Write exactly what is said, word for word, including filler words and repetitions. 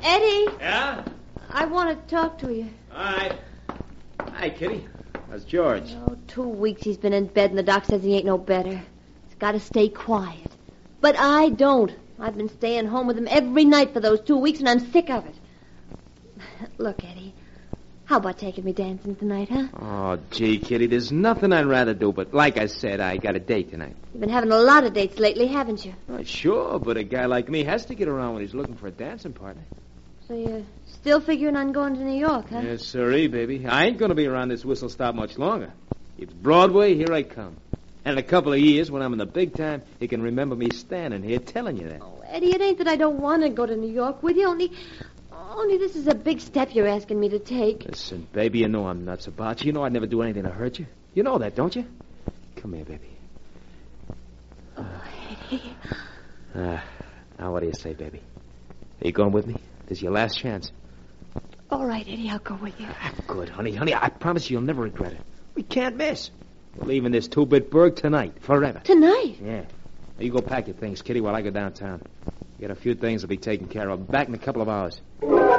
Eddie. Yeah? I want to talk to you. All right. Hi, Kitty. How's George? Oh, two weeks he's been in bed, and the doc says he ain't no better. He's got to stay quiet. But I don't. I've been staying home with him every night for those two weeks, and I'm sick of it. Look, Eddie, how about taking me dancing tonight, huh? Oh, gee, Kitty, there's nothing I'd rather do, but like I said, I got a date tonight. You've been having a lot of dates lately, haven't you? Oh, sure, but a guy like me has to get around when he's looking for a dancing partner. So you're still figuring on going to New York, huh? Yes, sirree, baby. I ain't going to be around this whistle stop much longer. It's Broadway, here I come. And in a couple of years, when I'm in the big time, you can remember me standing here telling you that. Oh, Eddie, it ain't that I don't want to go to New York with you, only... Only this is a big step you're asking me to take. Listen, baby, you know I'm nuts about you. You know I'd never do anything to hurt you. You know that, don't you? Come here, baby. Oh, Eddie. Uh, now, what do you say, baby? Are you going with me? This is your last chance. All right, Eddie, I'll go with you. Good, honey. Honey, I promise you you'll never regret it. We can't miss. We're leaving this two-bit burg tonight, forever. Tonight? Yeah. Now, you go pack your things, Kitty, while I go downtown. Get a few things to be taken care of. Back in a couple of hours.